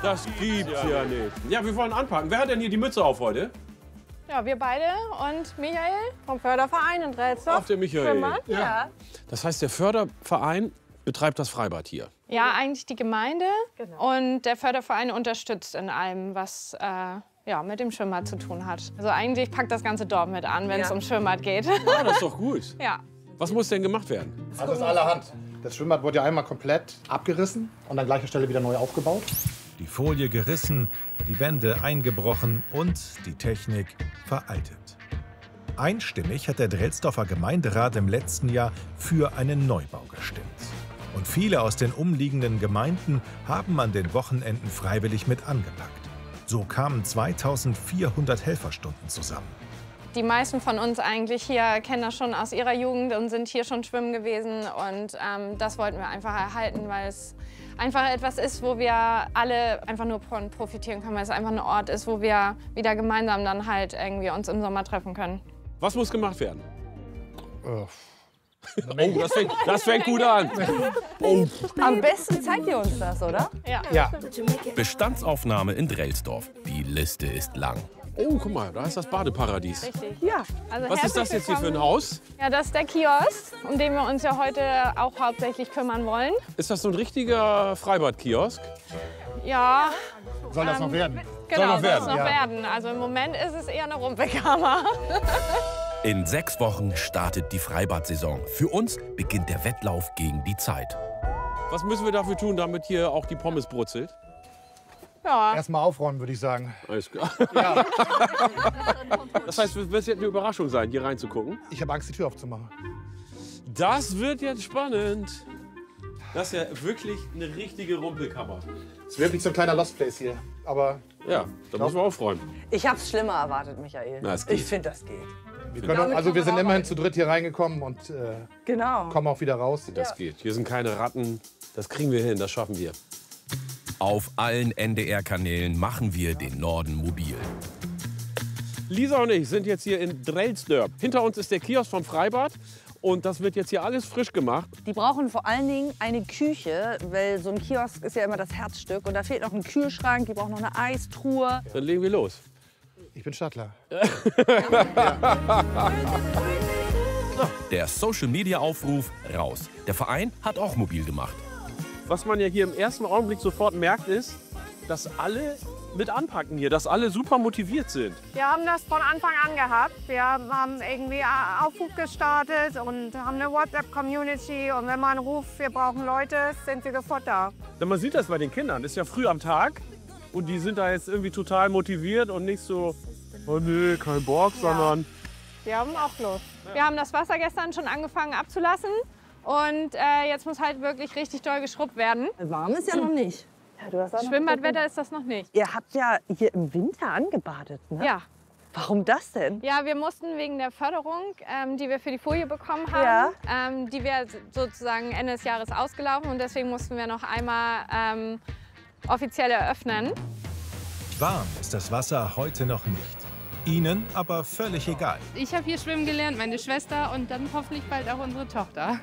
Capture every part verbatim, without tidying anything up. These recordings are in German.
Das gibt's ja nicht. Ja, wir wollen anpacken. Wer hat denn hier die Mütze auf heute? Ja, wir beide und Michael vom Förderverein in Drelsdorf. Auf der Michael. Ja. ja. Das heißt, der Förderverein betreibt das Freibad hier? Ja, eigentlich die Gemeinde. Genau. Und der Förderverein unterstützt in allem, was äh, ja, mit dem Schwimmbad zu tun hat. Also eigentlich packt das ganze Dorf mit an, wenn es ja. um Schwimmbad geht. Ja, das ist doch gut. Ja. Was muss denn gemacht werden? Also das ist allerhand. Das Schwimmbad wurde ja einmal komplett abgerissen und an gleicher Stelle wieder neu aufgebaut. Die Folie gerissen, die Wände eingebrochen und die Technik veraltet. Einstimmig hat der Drelsdorfer Gemeinderat im letzten Jahr für einen Neubau gestimmt. Und viele aus den umliegenden Gemeinden haben an den Wochenenden freiwillig mit angepackt. So kamen zweitausendvierhundert Helferstunden zusammen. Die meisten von uns eigentlich hier kennen das schon aus ihrer Jugend und sind hier schon schwimmen gewesen. Und ähm, das wollten wir einfach erhalten, weil es einfach etwas ist, wo wir alle einfach nur von profitieren können, weil es einfach ein Ort ist, wo wir wieder gemeinsam dann halt irgendwie uns im Sommer treffen können. Was muss gemacht werden? Oh, das fängt, das fängt gut an. Oh. Am besten zeigt ihr uns das, oder? Ja. ja. Bestandsaufnahme in Drelsdorf. Die Liste ist lang. Oh, guck mal, da ist das Badeparadies. Richtig. Ja. Also was ist das jetzt hier für ein Haus? Ja, das ist der Kiosk, um den wir uns ja heute auch hauptsächlich kümmern wollen. Ist das so ein richtiger Freibad-Kiosk? Ja. Soll das ähm, noch werden? Genau, soll noch werden. soll es noch ja. werden. Also im Moment ist es eher eine Rumpelkammer. In sechs Wochen startet die Freibad-Saison. Für uns beginnt der Wettlauf gegen die Zeit. Was müssen wir dafür tun, damit hier auch die Pommes brutzelt? Ja. Erstmal aufräumen, würde ich sagen. Alles klar. Ja. Das heißt, es wird eine Überraschung sein, hier reinzugucken. Ich habe Angst, die Tür aufzumachen. Das wird jetzt spannend. Das ist ja wirklich eine richtige Rumpelkammer. Es ist wirklich so ein kleiner Lost Place hier. Aber ja, da müssen wir aufräumen. Ich habe es schlimmer erwartet, Michael. Na, es geht. Ich finde, das geht. wir, können, also wir sind immerhin zu dritt hier reingekommen und äh, genau. kommen auch wieder raus. Das ja. geht. Hier sind keine Ratten. Das kriegen wir hin, das schaffen wir. Auf allen N D R-Kanälen machen wir den Norden mobil. Lisa und ich sind jetzt hier in Drelsdorf. Hinter uns ist der Kiosk vom Freibad. Und das wird jetzt hier alles frisch gemacht. Die brauchen vor allen Dingen eine Küche, weil so ein Kiosk ist ja immer das Herzstück. Und da fehlt noch ein Kühlschrank, die brauchen noch eine Eistruhe. Dann legen wir los. Ich bin Stadtler. Der Social-Media-Aufruf raus. Der Verein hat auch mobil gemacht. Was man ja hier im ersten Augenblick sofort merkt, ist, dass alle mit anpacken hier, dass alle super motiviert sind. Wir haben das von Anfang an gehabt. Wir haben irgendwie Aufruf gestartet und haben eine WhatsApp-Community. Und wenn man ruft, wir brauchen Leute, sind sie sofort da. Denn man sieht das bei den Kindern. Das ist ja früh am Tag und die sind da jetzt irgendwie total motiviert und nicht so, oh nee, kein Bock, ja. sondern... Wir haben auch Lust. Wir haben das Wasser gestern schon angefangen abzulassen. Und äh, jetzt muss halt wirklich richtig doll geschrubbt werden. Warm ist ja noch nicht. Ja, du hast Schwimmbadwetter ist das noch nicht. Ihr habt ja hier im Winter angebadet, ne? Ja. Warum das denn? Ja, wir mussten wegen der Förderung, ähm, die wir für die Folie bekommen haben, ja. ähm, die wäre sozusagen Ende des Jahres ausgelaufen. Und deswegen mussten wir noch einmal ähm, offiziell eröffnen. Warm ist das Wasser heute noch nicht. Ihnen aber völlig egal. Ich habe hier schwimmen gelernt, meine Schwester und dann hoffentlich bald auch unsere Tochter.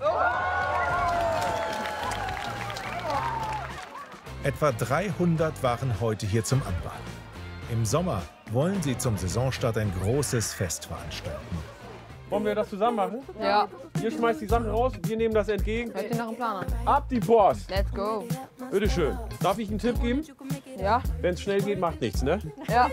Etwa dreihundert waren heute hier zum Anbaden. Im Sommer wollen sie zum Saisonstart ein großes Fest veranstalten. Wollen wir das zusammen machen? Ja. Ihr schmeißt die Sachen raus, wir nehmen das entgegen. Hört ihr noch einen Plan an? Ab die Post! Let's go. Bitte schön. Darf ich einen Tipp geben? Ja. Wenn es schnell geht, macht nichts, ne? Ja.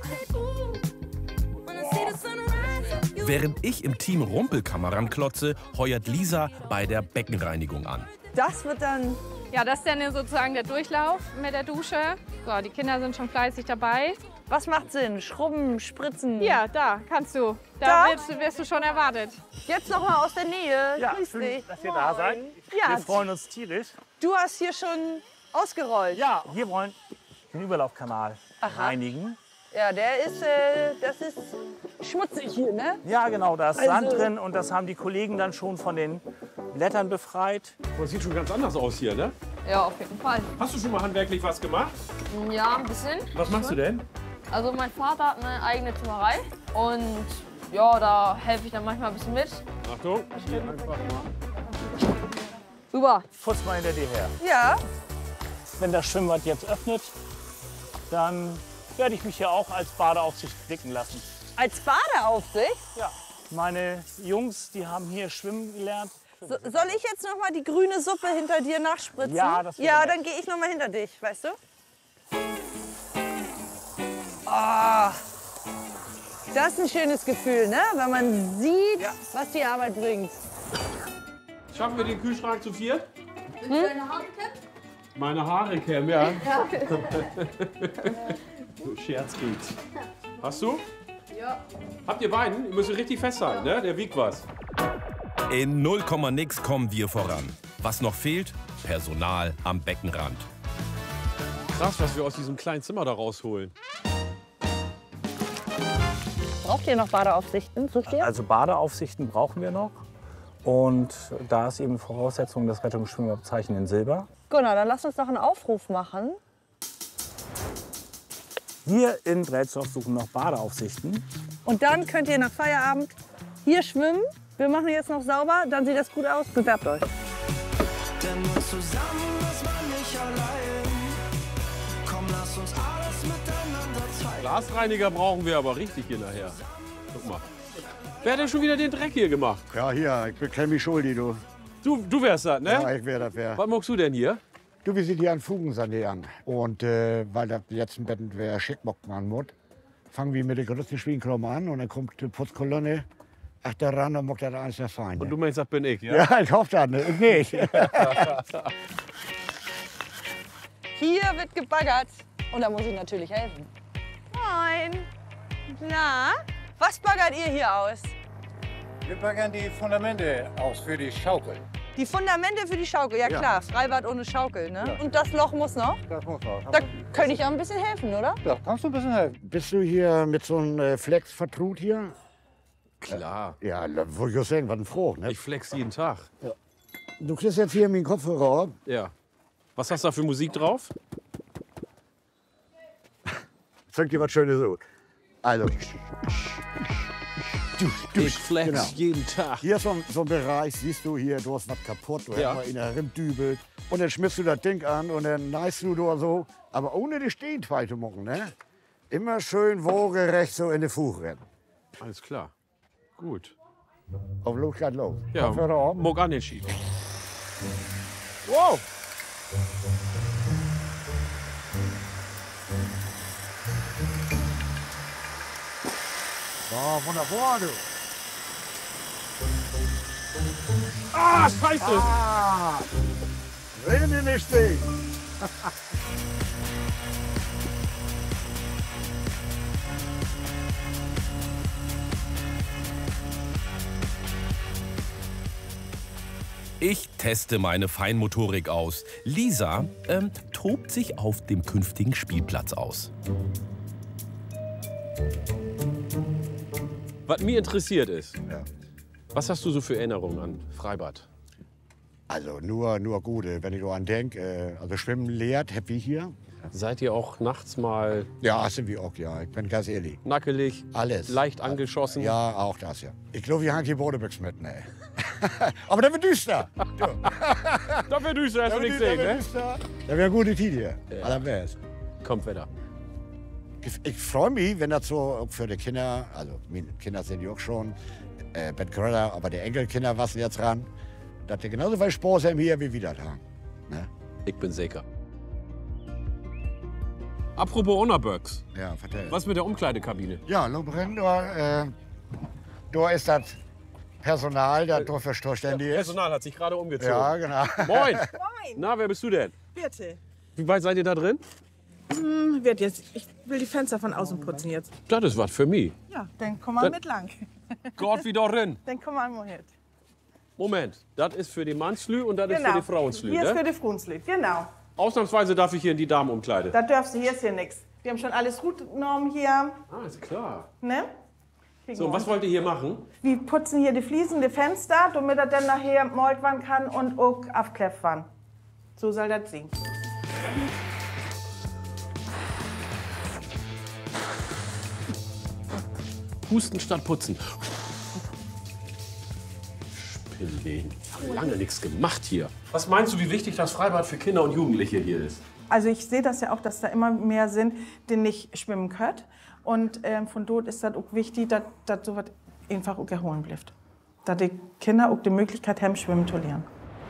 Während ich im Team Rumpelkammer ranklotze, heuert Lisa bei der Beckenreinigung an. Das wird dann... Ja, das ist dann sozusagen der Durchlauf mit der Dusche. So, die Kinder sind schon fleißig dabei. Was macht Sinn? Schrubben, spritzen? Ja, da kannst du. Da, Da? Wirst, wirst du schon erwartet. Jetzt noch mal aus der Nähe. Ja, Grüß schön, dich. dass ihr da seid. Ja, Wir freuen uns tierisch. du hast hier schon ausgerollt. Ja, wir wollen den Überlaufkanal reinigen. Ja, der ist, äh, das ist schmutzig hier, ne? Ja, genau, da ist Also- Sand drin und das haben die Kollegen dann schon von den Blättern befreit. Das sieht schon ganz anders aus hier, ne? Ja, auf jeden Fall. Hast du schon mal handwerklich was gemacht? Ja, ein bisschen. Was machst du denn? Also mein Vater hat eine eigene Zimmerei und ja, da helfe ich dann manchmal ein bisschen mit. Achtung. Hier einfach mal. Rüber. Putz mal hinter dir her. Ja. Wenn das Schwimmbad jetzt öffnet, dann werde ich mich hier auch als Badeaufsicht blicken lassen. Als Badeaufsicht? Ja, meine Jungs, die haben hier schwimmen gelernt. So, soll ich jetzt noch mal die grüne Suppe hinter dir nachspritzen? Ja, das wäre Ja, nett. dann gehe ich noch mal hinter dich, weißt du? Oh, das ist ein schönes Gefühl, ne? Wenn man sieht, was die Arbeit bringt. Schaffen wir den Kühlschrank zu viert? Willst du deine Haare kämmen? Meine Haare kämmen, ja. Scherz geht's. Hast du? Ja. Habt ihr beiden? Ihr müsst richtig festhalten, ne? Der wiegt was. In null Komma nix kommen wir voran. Was noch fehlt? Personal am Beckenrand. Krass, was wir aus diesem kleinen Zimmer da rausholen. Braucht ihr noch Badeaufsichten? Sucht ihr? Also Badeaufsichten brauchen wir noch. Und da ist eben Voraussetzung das Rettungsschwimmabzeichen in Silber. Gunnar, dann lass uns doch einen Aufruf machen. Wir in Drelsdorf suchen noch Badeaufsichten. Und dann könnt ihr nach Feierabend hier schwimmen. Wir machen jetzt noch sauber, dann sieht das gut aus. Bewerbt euch. Denn nur zusammen ist man nicht allein. Komm, lass uns alles miteinander teilen. Glasreiniger brauchen wir aber richtig hier nachher. Guck mal. Wer hat denn schon wieder den Dreck hier gemacht? Ja, hier, ich bin Klemmi Schuldi, du. Du, du wärst das, ne? Ja, ich wär das, wär. Was magst du denn hier? Du, wir sind hier an Fugen sanieren. Und äh, weil das jetzt ein Bett wäre schick machen muss, fangen wir mit der größten Schwiegenkrom an und dann kommt die Putzkolonne. Ach, da ran, dann macht das alles sehr fein. Und du meinst, das bin ich, ja? Ja, ich hoffe das nicht. Ich nicht. Hier wird gebaggert. Und da muss ich natürlich helfen. Moin. Na, was baggert ihr hier aus? Wir baggern die Fundamente aus für die Schaukel. Die Fundamente für die Schaukel, ja Ja. klar. Freibad ohne Schaukel, ne? Ja. Und das Loch muss noch? Das muss auch. Da könnte ich auch ein bisschen helfen, oder? Da kannst du ein bisschen helfen. Bist du hier mit so einem äh, Flex vertraut hier? Klar. Ja, da wollte ich auch sagen, was ein Froh, ne? Ich flex jeden Tag. Ja. Du kriegst jetzt hier meinen Kopfhörer ab. Ja. Was hast du da für Musik drauf? Sag dir was Schönes so. Also. Du, du, Ich flex genau. jeden Tag. Hier ist so ein, so ein Bereich, siehst du hier, du hast was kaputt, du Ja. hast mal in der Rimdübel. Und dann schmiss du das Ding an und dann neist du da so. Aber ohne die Stehenfall zu machen, ne? Immer schön wohlgerecht so in die Fuß rennen. Alles klar. Gut. Auf los, geht los. Ja, Kopfhörer ab. Muck an den Schied. Wow! Ja, wunderbar, du. Ah, scheiße! Ah! Rede nicht stehen. Ich teste meine Feinmotorik aus. Lisa ähm, tobt sich auf dem künftigen Spielplatz aus. Was mich interessiert ist, Ja. was hast du so für Erinnerungen an Freibad? Also nur, nur gute, wenn ich daran denke. Äh, also Schwimmen lehrt, happy hier. Seid ihr auch nachts mal Ja, sind wir auch, ja. Ich bin ganz ehrlich. nackelig, Alles. leicht angeschossen? Ja, auch das, ja. Ich glaube, wir haben die Bodebüchse mit, ne. Aber der wird düster. Da wird düster, hast du nichts Der sehen, wird ne? düster. Der wäre eine gute Idee hier. Ja. Allerbest. Kommt Wetter. Ich, ich freue mich, wenn das so auch für die Kinder, also meine Kinder sind ja auch schon, äh, Ben Gröller, aber die Enkelkinder was jetzt ran, dass die genauso viel Spaß haben hier wie wir das haben. Ne? Ich bin sicher. Apropos Unterböcks. Ja, vertell. Was mit der Umkleidekabine? Ja, Lobrenn, da, äh, da ist das Personal, das dafür zuständig ist. Personal hat sich gerade umgezogen. Ja, genau. Moin. Moin. Na, wer bist du denn? Bitte. Wie weit seid ihr da drin? Hm, wird jetzt, ich will die Fenster von außen putzen jetzt. Das ist was für mich. Ja, dann komm mal Das- mit lang. Gott wie da drin. Dann komm mal mit. Moment, das ist für die Mannslü und das ist Genau. für die Frauenslü, Hier ist für ne? die Frauenslü, genau. Ausnahmsweise darf ich hier in die Damenumkleide. Da darfst du, hier ist hier nichts. Wir haben schon alles gut genommen hier. Ah, ist klar. Ne? Kriegen So, wir was uns. wollt ihr hier machen? Wir putzen hier die Fliesen, die Fenster, damit er dann nachher malt werden kann und auch aufkläffen werden. So soll das sein. Husten statt putzen. Spillen. Hab lange nichts gemacht hier. Was meinst du, wie wichtig das Freibad für Kinder und Jugendliche hier ist? Also ich sehe das ja auch, dass da immer mehr sind, die nicht schwimmen können. Und ähm, von dort ist das auch wichtig, dass, dass sowas einfach auch erholen bleibt. Dass die Kinder auch die Möglichkeit haben, schwimmen zu lernen.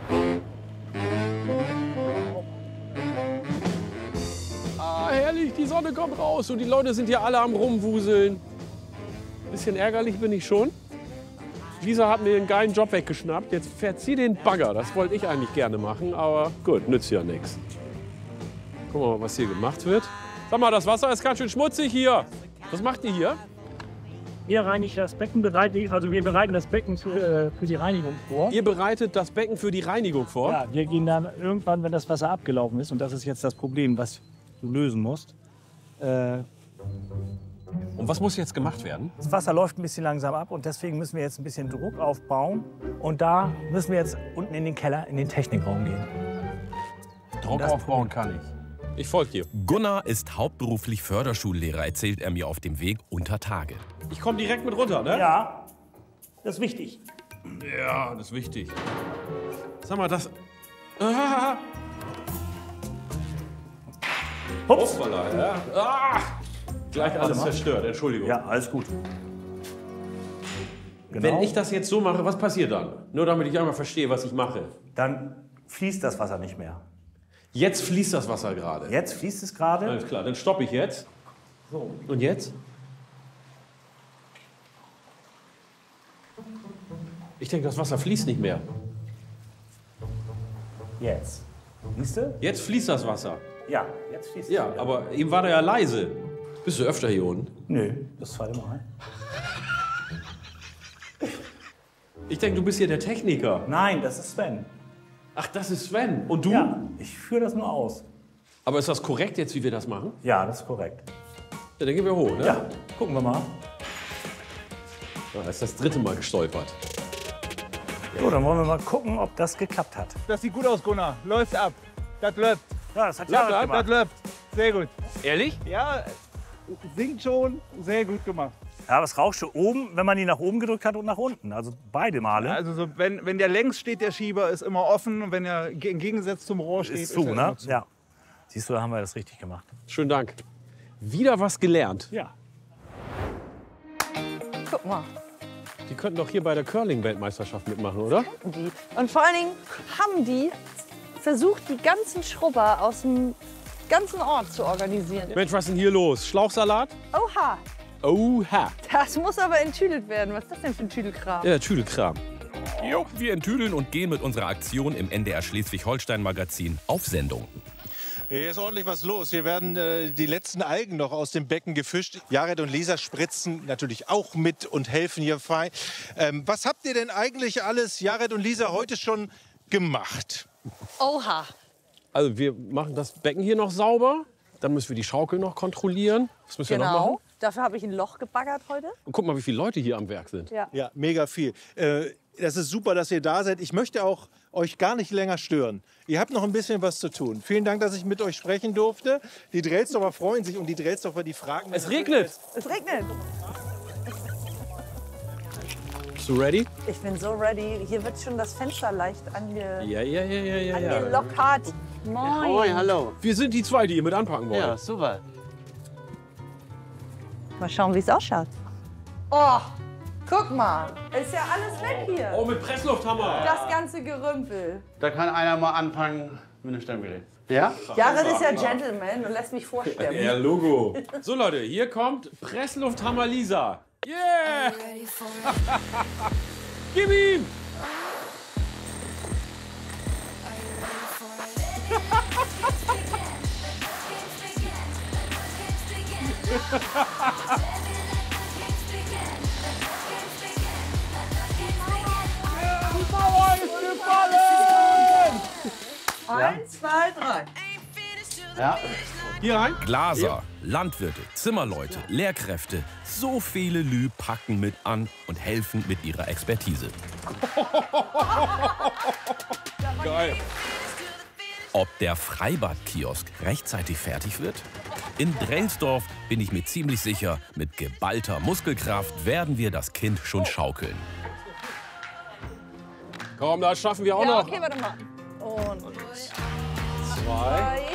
Ah, herrlich, die Sonne kommt raus und die Leute sind hier alle am Rumwuseln. Bisschen ärgerlich bin ich schon. Lisa hat mir einen geilen Job weggeschnappt. Jetzt fährt sie den Bagger. Das wollte ich eigentlich gerne machen, aber gut, nützt ja nichts. Gucken wir mal, was hier gemacht wird. Sag mal, das Wasser ist ganz schön schmutzig hier. Was macht ihr hier? Wir reinigen das Becken, bereiten, also wir bereiten das Becken für, für die Reinigung vor. Ihr bereitet das Becken für die Reinigung vor? Ja, wir gehen dann irgendwann, wenn das Wasser abgelaufen ist, und das ist jetzt das Problem, was du lösen musst. Äh, Und was muss jetzt gemacht werden? Das Wasser läuft ein bisschen langsam ab und deswegen müssen wir jetzt ein bisschen Druck aufbauen. Und da müssen wir jetzt unten in den Keller, in den Technikraum gehen. Druck aufbauen kann ich. Ich folge dir. Gunnar ist hauptberuflich Förderschullehrer, erzählt er mir auf dem Weg unter Tage. Ich komme direkt mit runter, ne? Ja, das ist wichtig. Ja, das ist wichtig. Sag mal, das... Ah. Ups. Hoppala, ja. Ah. Gleich Ja, alles warte mal. zerstört, Entschuldigung. Ja, alles gut. Genau. Wenn ich das jetzt so mache, was passiert dann? Nur damit ich einmal verstehe, was ich mache. Dann fließt das Wasser nicht mehr. Jetzt fließt das Wasser gerade. Jetzt fließt es gerade. Alles klar, dann stoppe ich jetzt. So. Und jetzt? Ich denke, das Wasser fließt nicht mehr. Jetzt. Siehst du? Jetzt fließt das Wasser. Ja, jetzt fließt es. Ja, wieder. aber eben war der ja leise. Bist du öfter hier unten? Nö, das zweite Mal. Ich denke, du bist hier der Techniker. Nein, das ist Sven. Ach, das ist Sven. Und du? Ja, ich führe das nur aus. Aber ist das korrekt jetzt, wie wir das machen? Ja, das ist korrekt. Ja, dann gehen wir hoch, ne? Ja, gucken wir mal. Da ist das dritte Mal gestolpert. So, dann wollen wir mal gucken, ob das geklappt hat. Das sieht gut aus, Gunnar. Läuft ab. Das läuft. Ja, das hat Läuft Jared ab, gemacht. das läuft. Sehr gut. Ehrlich? Ja, singt schon. Sehr gut gemacht. Ja, aber es rauschte oben, wenn man ihn nach oben gedrückt hat und nach unten. Also beide Male. Also so, wenn, wenn der längs steht, der Schieber ist immer offen. Und wenn er ge- im Gegensatz zum Rohr steht, ist zu, er ne? immer zu. Ja. Siehst du, da haben wir das richtig gemacht. Schönen Dank. Wieder was gelernt. Ja. Guck mal. Die könnten doch hier bei der Curling-Weltmeisterschaft mitmachen, oder? Die. Und vor allen Dingen haben die versucht, die ganzen Schrubber aus dem ganzen Ort zu organisieren. Mensch, was ist denn hier los? Schlauchsalat? Oha, Oha. das muss aber enttüdelt werden. Was ist das denn für ein Tüdelkram? Ja, Tüdelkram. Jo, wir enttüdeln und gehen mit unserer Aktion im N D R Schleswig-Holstein-Magazin auf Sendung. Hier ist ordentlich was los. Hier werden äh, die letzten Algen noch aus dem Becken gefischt. Jared und Lisa spritzen natürlich auch mit und helfen hier fein. Ähm, was habt ihr denn eigentlich alles, Jared und Lisa, heute schon gemacht? Oha. Also wir machen das Becken hier noch sauber. Dann müssen wir die Schaukel noch kontrollieren. Das müssen wir noch machen. Genau. Dafür habe ich ein Loch gebaggert heute. Und guck mal, wie viele Leute hier am Werk sind. Ja. Ja, mega viel. Äh, das ist super, dass ihr da seid. Ich möchte auch euch gar nicht länger stören. Ihr habt noch ein bisschen was zu tun. Vielen Dank, dass ich mit euch sprechen durfte. Die Drelsdorfer freuen sich und die Drelsdorfer, die fragen... Es regnet. Es regnet. Bist du ready? Ich bin so ready. Hier wird schon das Fenster leicht ange Ja, ja, ja, ja, ja. ja. angelockert. Moin. Moin, hallo. Wir sind die zwei, die ihr mit anpacken wollt. Ja, super. Mal schauen, wie es ausschaut. Oh, guck mal. Ist ja alles weg hier. Oh, mit Presslufthammer. Das ganze Gerümpel. Da kann einer mal anfangen mit einem Stemmgerät. Ja? Jared ist ja Gentleman und lässt mich vorstemmen. Ja, Logo. So Leute, hier kommt Presslufthammer Lisa. Yeah! Gib ihm! Die Mauer ist gefallen! Eins, zwei, drei. Ja. Hier rein. Glaser, Landwirte, Zimmerleute, Lehrkräfte, so viele Lü packen mit an und helfen mit ihrer Expertise. Geil. Ob der Freibadkiosk rechtzeitig fertig wird? In Drelsdorf bin ich mir ziemlich sicher, mit geballter Muskelkraft werden wir das Kind schon schaukeln. Komm, das schaffen wir auch Ja, noch. okay, warte mal. Und Zwei.